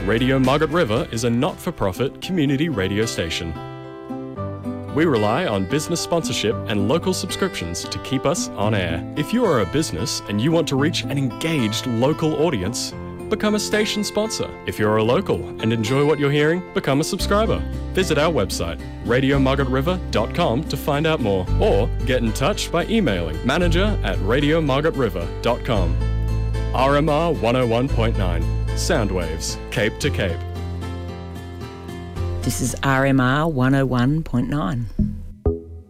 Radio Margaret River is a not-for-profit community radio station. We rely on business sponsorship and local subscriptions to keep us on air. If you are a business and you want to reach an engaged local audience, become a station sponsor. If you're a local and enjoy what you're hearing, become a subscriber. Visit our website, radiomargaretriver.com, to find out more, or get in touch by emailing manager@radiomargaretriver.com. RMR 101.9, Soundwaves, Cape to Cape. This is RMR 101.9.